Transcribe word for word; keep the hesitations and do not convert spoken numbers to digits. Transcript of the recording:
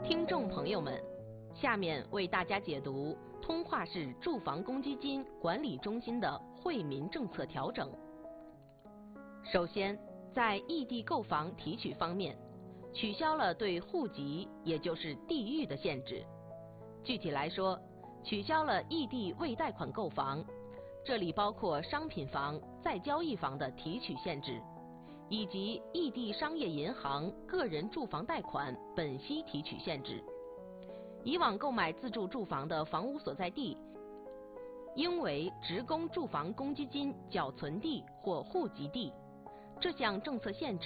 听众朋友们，下面为大家解读通化市住房公积金管理中心的惠民政策调整。首先，在异地购房提取方面，取消了对户籍，也就是地域的限制。具体来说，取消了异地未贷款购房，这里包括商品房、再交易房的提取限制，以及异地商业银行个人住房贷款本息提取限制。以往购买自住住房的房屋所在地，应为职工住房公积金缴存地或户籍地。这项政策限制